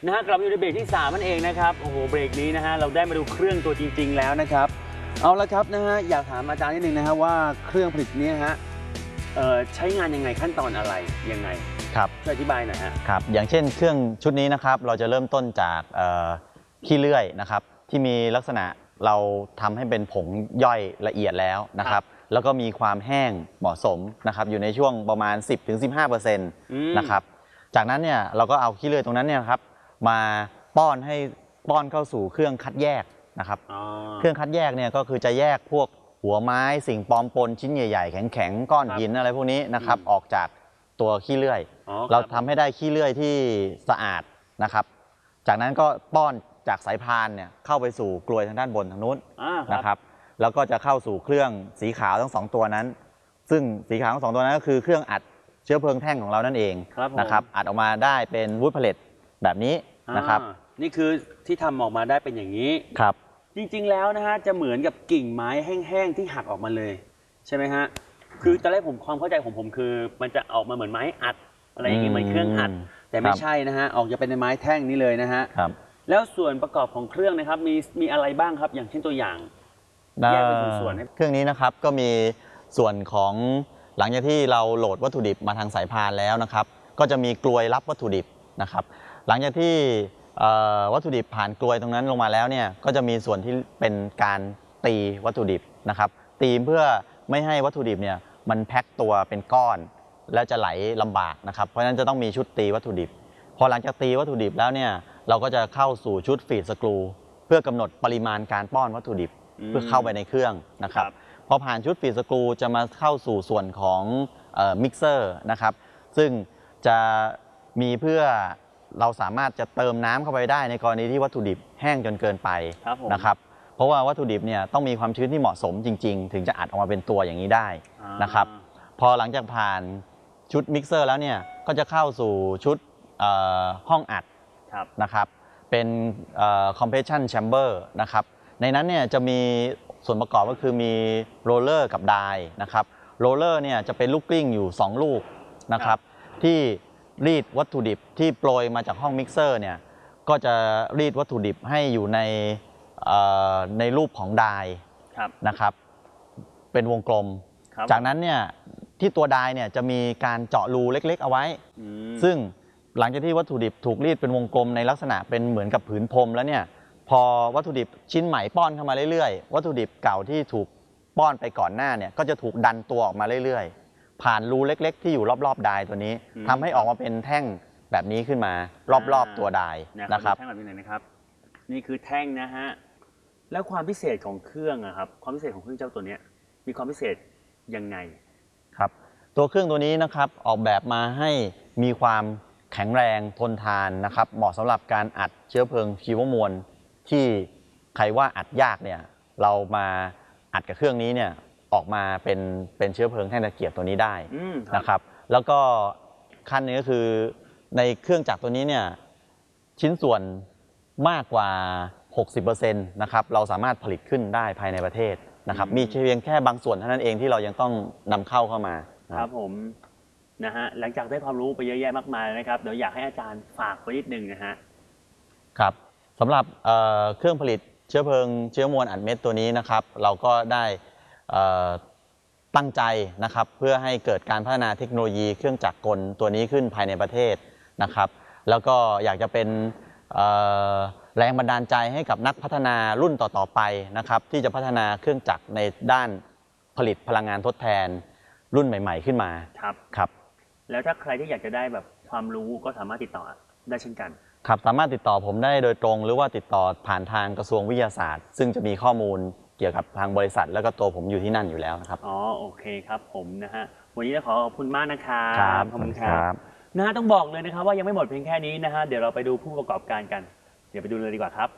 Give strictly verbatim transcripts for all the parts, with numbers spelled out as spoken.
นะฮะกลับมาอยู่ในเบรกที่สามนั่นเองนะครับโอ้โหเบรกนี้นะฮะเราได้มาดูเครื่องตัวจริงๆแล้วนะครับเอาละครับนะฮะอยากถามอาจารย์นิดนึงนะฮะว่าเครื่องผลิตนี้ฮะใช้งานยังไงขั้นตอนอะไรยังไงครับช่วยอธิบายหน่อยฮะครับอย่างเช่นเครื่องชุดนี้นะครับเราจะเริ่มต้นจากขี้เลื่อยนะครับที่มีลักษณะเราทำให้เป็นผงย่อยละเอียดแล้วนะครับแล้วก็มีความแห้งเหมาะสมนะครับอยู่ในช่วงประมาณ สิบถึงสิบห้าเปอร์เซ็นต์ นะครับจากนั้นเนี่ยเราก็เอาขี้เลื่อยตรงนั้นเนี่ยครับมาป้อนให้ป้อนเข้าสู่เครื่องคัดแยกนะครับเครื่องคัดแยกเนี่ยก็คือจะแยกพวกหัวไม้สิ่งปลอมปนชิ้นใหญ่ๆแข็งๆก้อนหินอะไรพวกนี้นะครับออกจากตัวขี้เลื่อยเราทำให้ได้ขี้เลื่อยที่สะอาดนะครับจากนั้นก็ป้อนจากสายพานเนี่ยเข้าไปสู่กลวยทางด้านบนทางนู้นนะครับแล้วก็จะเข้าสู่เครื่องสีขาวทั้งสองตัวนั้นซึ่งสีขาวทั้งสองตัวนั้นก็คือเครื่องอัดเชื้อเพลิงแท่งของเรานั่นเองนะครับอัดออกมาได้เป็นวูดเพลตแบบนี้นะครับนี่คือที่ทำออกมาได้เป็นอย่างนี้ครับจริงๆแล้วนะฮะจะเหมือนกับกิ่งไม้แห้งๆที่หักออกมาเลยใช่ไหมฮะคือตอนแรกผมความเข้าใจของผมคือมันจะออกมาเหมือนไม้อัดอะไรอย่างนี้เหมือนเครื่องอัดแต่ไม่ใช่นะฮะออกจะเป็นไม้แท่งนี้เลยนะฮะแล้วส่วนประกอบของเครื่องนะครับมีมีอะไรบ้างครับอย่างเช่นตัวอย่างแยกเป็นส่วนๆเครื่องนี้นะครับก็มีส่วนของหลังจากที่เราโหลดวัตถุดิบมาทางสายพานแล้วนะครับก็จะมีกลวยรับวัตถุดิบนะครับหลังจากที่วัตถุดิบผ่านกลวยตรงนั้นลงมาแล้วเนี่ยก็จะมีส่วนที่เป็นการตีวัตถุดิบนะครับตีเพื่อไม่ให้วัตถุดิบเนี่ยมันแพ็คตัวเป็นก้อนแล้วจะไหลลำบากนะครับเพราะฉะนั้นจะต้องมีชุดตีวัตถุดิบพอหลังจากตีวัตถุดิบแล้วเนี่ยเราก็จะเข้าสู่ชุดฟีดสกรูเพื่อกำหนดปริมาณการป้อนวัตถุดิบเพื่อเข้าไปในเครื่องนะครับพอผ่านชุดฟีดสกรูจะมาเข้าสู่ส่วนของมิกเซอร์นะครับซึ่งจะมีเพื่อเราสามารถจะเติมน้ำเข้าไปได้ในกรณีที่วัตถุดิบแห้งจนเกินไปนะครับเพราะว่าวัตถุดิบเนี่ยต้องมีความชื้นที่เหมาะสมจริงๆถึงจะอัดออกมาเป็นตัวอย่างนี้ได้นะครับพอหลังจากผ่านชุดมิกเซอร์แล้วเนี่ยก็จะเข้าสู่ชุดห้องอัดนะครับเป็น compression chamber นะครับในนั้นเนี่ยจะมีส่วนประกอบก็คือมีโรลเลอร์กับไดร์นะครับโรลเลอร์เนี่ยจะเป็นลูกกลิ้งอยู่สองลูกนะครับที่รีดวัตถุดิบที่โปรยมาจากห้องมิกเซอร์เนี่ยก็จะรีดวัตถุดิบให้อยู่ในในรูปของไดร์นะครับเป็นวงกลมจากนั้นเนี่ยที่ตัวไดร์เนี่ยจะมีการเจาะรูเล็กๆเอาไว้ซึ่งหลังจากที่วัตถุดิบถูกรีดเป็นวงกลมในลักษณะเป็นเหมือนกับผืนพรมแล้วเนี่ยพอวัตถุดิบชิ้นใหม่ป้อนเข้ามาเรื่อยๆวัตถุดิบเก่าที่ถูกป้อนไปก่อนหน้าเนี่ยก็จะถูกดันตัวออกมาเรื่อยๆผ่านรูเล็กๆที่อยู่รอบๆไดร์ตัวนี้ทำให้ออกมาเป็นแท่งแบบนี้ขึ้นมารอบๆตัวไดร์นะครับแท่งแบบนี้นะครับนี่คือแท่งนะฮะแล้วความพิเศษของเครื่องอะครับความพิเศษของเครื่องเจ้าตัวนี้มีความพิเศษยังไงครับตัวเครื่องตัวนี้นะครับออกแบบมาให้มีความแข็งแรงทนทานนะครับเหมาะสำหรับการอัดเชื้อเพลิงชีวมวลที่ใครว่าอัดยากเนี่ยเรามาอัดกับเครื่องนี้เนี่ยออกมาเป็นเป็นเชื้อเพลิงแท่งตะเกียบตัวนี้ได้นะครับแล้วก็ขั้นนี้ก็คือในเครื่องจักรตัวนี้เนี่ยชิ้นส่วนมากกว่า หกสิบเปอร์เซ็นต์ นะครับเราสามารถผลิตขึ้นได้ภายในประเทศนะครับมีเพียงแค่บางส่วนเท่านั้นเองที่เรายังต้องนำเข้าเข้ามาครับผมนะฮะหลังจากได้ความรู้ไปเยอะแยะมากมายนะครับเดี๋ยวอยากให้อาจารย์ฝากไว้นิดนึงนะฮะครับสำหรับเครื่องผลิตเชื้อเพลิงเชื้อมวลอัดเม็ดตัวนี้นะครับเราก็ได้ตั้งใจนะครับเพื่อให้เกิดการพัฒนาเทคโนโลยีเครื่องจักรกลตัวนี้ขึ้นภายในประเทศนะครับแล้วก็อยากจะเป็นแรงบันดาลใจให้กับนักพัฒนารุ่นต่อๆไปนะครับที่จะพัฒนาเครื่องจักรในด้านผลิตพลังงานทดแทนรุ่นใหม่ๆขึ้นมาครับครับแล้วถ้าใครที่อยากจะได้แบบความรู้ก็สามารถติดต่อได้เช่นกันครับสามารถติดต่อผมได้โดยตรงหรือว่าติดต่อผ่านทางกระทรวงวิทยาศาสตร์ซึ่งจะมีข้อมูลเกี่ยวกับทางบริษัทแล้วก็ตัวผมอยู่ที่นั่นอยู่แล้วนะครับอ๋อโอเคครับผมนะฮะวันนี้ขอขอบคุณมากนะครับขอบคุณครับนะฮะต้องบอกเลยนะครับว่ายังไม่หมดเพียงแค่นี้นะฮะเดี๋ยวเราไปดูผู้ประกอบการกันเดี๋ยวไปดูเลยดีกว่าครับ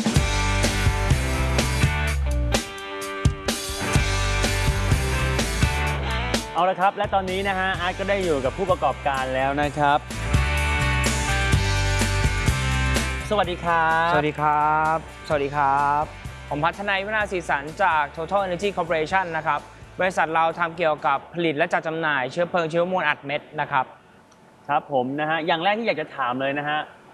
เอาละครับและตอนนี้นะฮะอาร์ตก็ได้อยู่กับผู้ประกอบการแล้วนะครับสวัสดีครับสวัสดีครับสวัสดีครับผมพัฒนัยวนาศรีสันจาก Total Energy Corporation นะครับบริษัทเราทำเกี่ยวกับผลิตและจัดจำหน่ายเชื้อเพลิงชีวมวลอัดเม็ดนะครับครับผมนะฮะอย่างแรกที่อยากจะถามเลยนะฮะ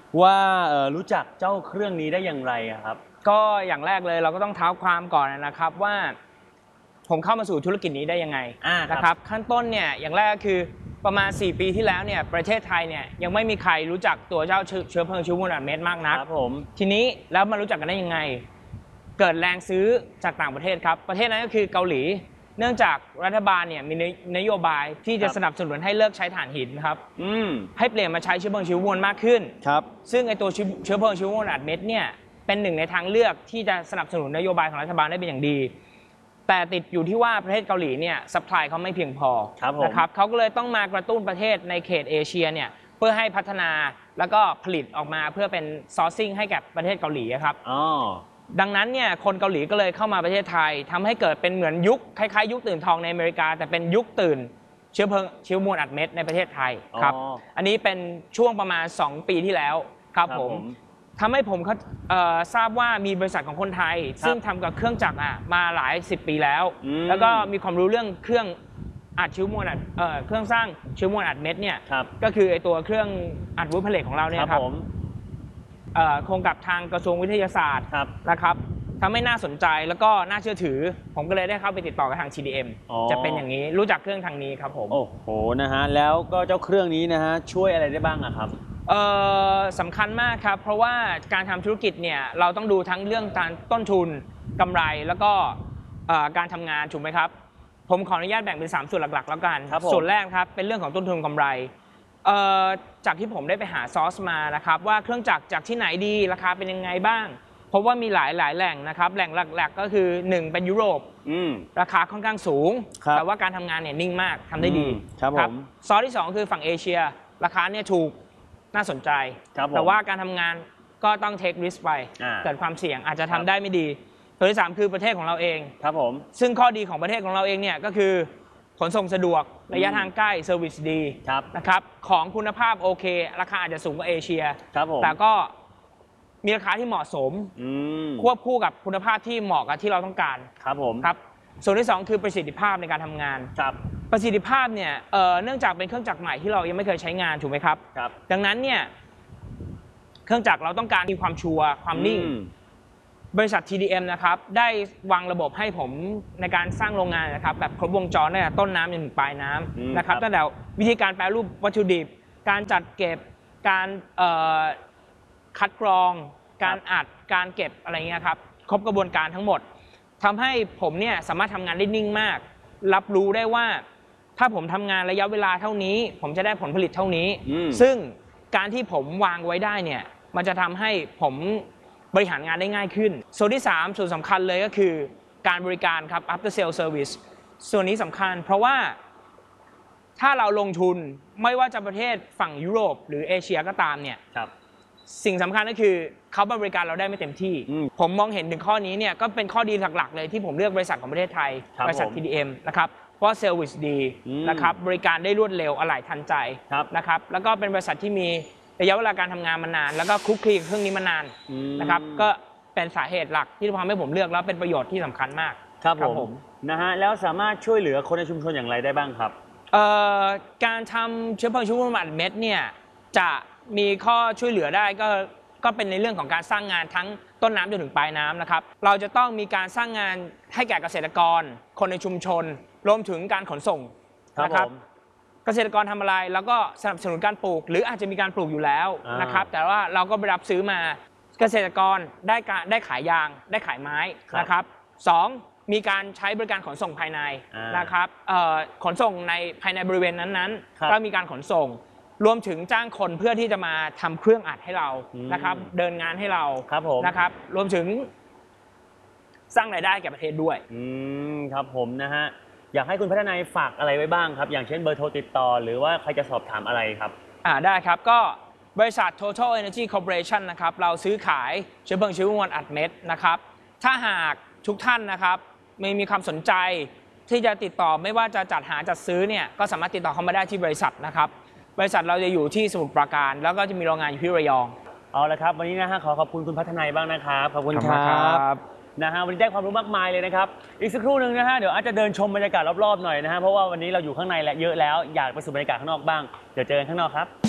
ว่ารู้จักเจ้าเครื่องนี้ได้อย่างไรครับก็อย่างแรกเลยเราก็ต้องเท้าความก่อนนะครับว่าผมเข้ามาสู่ธุรกิจนี้ได้ยังไงนะครับขั้นต้นเนี่ยอย่างแรกก็คือประมาณสี่ปีที่แล้วเนี่ยประเทศไทยเนี่ยยังไม่มีใครรู้จักตัวเจ้าเชื้อเพลิงชีวมวลอัดเม็ดมากนักครับผมทีนี้แล้วมารู้จักกันได้ยังไงเกิดแรงซื้อจากต่างประเทศครับประเทศนั้นก็คือเกาหลีเนื่องจากรัฐบาลเนี่ยมีนโยบายที่จะสนับสนุนให้เลิกใช้ถ่านหินครับให้เปลี่ยนมาใช้เชื้อเพลิงชีวมวลมากขึ้นครับซึ่งไอตัวเชื้อเพลิงชีวมวลอัดเม็ดเนี่ยเป็นหนึ่งในทางเลือกที่จะสนับสนุนนโยบายของรัฐบาลได้เป็นอย่างดีแต่ติดอยู่ที่ว่าประเทศเกาหลีเนี่ยซัพพลายเขาไม่เพียงพอนะครับเขาก็เลยต้องมากระตุ้นประเทศในเขตเอเชียเนี่ยเพื่อให้พัฒนาแล้วก็ผลิตออกมาเพื่อเป็นซอร์ซิ่งให้กับประเทศเกาหลีครับดังนั้นเนี่ยคนเกาหลีก็เลยเข้ามาประเทศไทยทำให้เกิดเป็นเหมือนยุคคล้ายๆยุคตื่นทองในอเมริกาแต่เป็นยุคตื่นเชื้อเพลิงเชื้อมวลอัดเม็ดในประเทศไทยครับอันนี้เป็นช่วงประมาณสองปีที่แล้วครับผมทำให้ผมทราบว่ามีบริษัทของคนไทยซึ่งทำกับเครื่องจักรมาหลายสิบปีแล้วแล้วก็มีความรู้เรื่องเครื่องอัดเชื้อมวลอัดเครื่องสร้างเชื้อมวลอัดเม็ดเนี่ยก็คือไอตัวเครื่องอัดวุ้นผลิตของเราเนี่ยครับโครงกับทางกระทรวงวิทยาศาสตร์นะครับทำให้น่าสนใจแล้วก็น่าเชื่อถือผมก็เลยได้เข้าไปติดต่อกับทาง ที ดี เอ็ม จะเป็นอย่างนี้รู้จักเครื่องทางนี้ครับผมโอ้โหนะฮะแล้วก็เจ้าเครื่องนี้นะฮะช่วยอะไรได้บ้างอะครับเอ่อสำคัญมากครับเพราะว่าการทำธุรกิจเนี่ยเราต้องดูทั้งเรื่องการต้นทุนกำไรแล้วก็การทำงานถูกไหมครับผมขออนุญาตแบ่งเป็นสามส่วนหลักๆแล้วกันส่วนแรกครับเป็นเรื่องของต้นทุนกำไรจากที่ผมได้ไปหาซอสมานะครับว่าเครื่องจักรจากที่ไหนดีราคาเป็นยังไงบ้างเพราะว่ามีหลายหลายแหล่งนะครับแหล่งหลักๆก็คือหนึ่งเป็นยุโรปราคาค่อนข้างสูงแต่ว่าการทำงานเนี่ยนิ่งมากทำได้ดีครับซอสที่สองคือฝั่งเอเชียราคาเนี่ยถูกน่าสนใจแต่ว่าการทำงานก็ต้องเทคริสไปเกิดความเสี่ยงอาจจะทำได้ไม่ดีตัวที่สามคือประเทศของเราเองครับผมซึ่งข้อดีของประเทศของเราเองเนี่ยก็คือขนส่งสะดวกระยะทางใกล้เซอร์วิสดีนะครับของคุณภาพโอเคราคาอาจจะสูงกว่าเอเชียแต่ก็มีราคาที่เหมาะสมควบคู่กับคุณภาพที่เหมาะกับที่เราต้องการครับผมครับส่วนที่สองคือประสิทธิภาพในการทำงานครับประสิทธิภาพเนี่ยเอ่อเนื่องจากเป็นเครื่องจักรใหม่ที่เรายังไม่เคยใช้งานถูกไหมครับครับดังนั้นเนี่ยเครื่องจักรเราต้องการมีความชัวร์ความนิ่งบริษัท ที ดี เอ็ม นะครับได้วางระบบให้ผมในการสร้างโรงงานนะครับแบบครบวงจรตั้งแต่ต้นน้ำจนถึงปลายน้ำนะครับตั้งแต่วิธีการแปรรูปวัตถุดิบการจัดเก็บการคัดกรองการอัดการเก็บอะไรเงี้ยครับครบกระบวนการทั้งหมดทำให้ผมเนี่ยสามารถทำงานได้นิ่งมากรับรู้ได้ว่าถ้าผมทำงานระยะเวลาเท่านี้ผมจะได้ผลผลิตเท่านี้ซึ่งการที่ผมวางไว้ได้เนี่ยมันจะทำให้ผมบริหารงานได้ง่ายขึ้นส่วนที่สามส่วนสำคัญเลยก็คือการบริการครับ after sale service ส่วนนี้สำคัญเพราะว่าถ้าเราลงทุนไม่ว่าจะประเทศฝั่งยุโรปหรือเอเชียก็ตามเนี่ยสิ่งสำคัญก็คือเขาบริการเราได้ไม่เต็มที่ผมมองเห็นถึงข้อนี้เนี่ยก็เป็นข้อดีหลักๆเลยที่ผมเลือกบริษัทของประเทศไทยบริษัท ที ดี เอ็ม นะครับเพราะเซอร์วิสดีนะครับบริการได้รวดเร็วอะไหล่ทันใจนะครับแล้วก็เป็นบริษัทที่มีระยะเวลาการทำงานมานานแล้วก็คลุกคลีกับเครื่องนี้มานานนะครับก็เป็นสาเหตุหลักที่ทำให้ผมเลือกแล้วเป็นประโยชน์ที่สำคัญมากครับผมนะฮะแล้วสามารถช่วยเหลือคนในชุมชนอย่างไรได้บ้างครับการทำเชื้อเพลิงชีวมวลอัดเม็ดเนี่ยจะมีข้อช่วยเหลือได้ก็ก็เป็นในเรื่องของการสร้างงานทั้งต้นน้ำจนถึงปลายน้ำนะครับเราจะต้องมีการสร้างงานให้แก่เกษตรกรคนในชุมชนรวมถึงการขนส่งนะครับเกษตรกรทำอะไรแล้วก็สนับสนุนการปลูกหรืออาจจะมีการปลูกอยู่แล้วนะครับแต่ว่าเราก็ไปรับซื้อมาเกษตรกรได้การได้ขายยางได้ขายไม้นะครับสองมีการใช้บริการขนส่งภายในนะครับขนส่งในภายในบริเวณนั้นๆก็มีการขนส่งรวมถึงจ้างคนเพื่อที่จะมาทำเครื่องอัดให้เรานะครับเดินงานให้เรานะครับรวมถึงสร้างรายได้แก่ประเทศด้วยอืมครับผมนะฮะอยากให้คุณพัฒนายฝากอะไรไว้บ้างครับอย่างเช่นเบอร์โทรติดต่อหรือว่าใครจะสอบถามอะไรครับอ่าได้ครับก็บริษัท Total Energy Corporation นะครับเราซื้อขายเชื้อเพลิงชีวมวลอัดเม็ดนะครับถ้าหากทุกท่านนะครับไม่มีความสนใจที่จะติดต่อไม่ว่าจะจัดหาจัดซื้อเนี่ยก็สามารถติดต่อเข้ามาได้ที่บริษัทนะครับบริษัทเราจะอยู่ที่สมุทรปราการแล้วก็จะมีโรงงานอยู่ที่ระยองเอาละครับวันนี้นะฮะขอขอบคุณคุณพัฒนายบ้างนะครับขอบคุณครับนะฮะวันนี้ได้ความรู้มากมายเลยนะครับอีกสักครู่หนึ่งนะฮะเดี๋ยวอาจจะเดินชมบรรยากาศรอบๆหน่อยนะฮะเพราะว่าวันนี้เราอยู่ข้างในและเยอะแล้วอยากไปสู่บรรยากาศข้างนอกบ้างเดี๋ยวเจอกันข้างนอกครับ